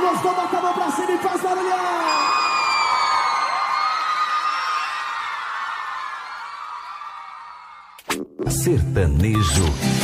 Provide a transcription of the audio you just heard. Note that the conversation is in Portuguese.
gostou, bota a mão pra cima e faz barulhão. Sertanejo